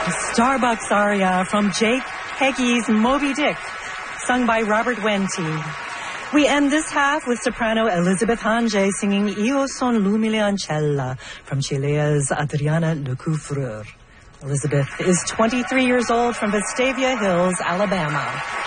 Starbucks aria from Jake Heggie's Moby Dick, sung by Robert Wente. We end this half with soprano Elizabeth Hange singing Io son l'umile ancella from Chilea's Adriana Lecouvreur. Elizabeth is 23 years old from Vestavia Hills, Alabama.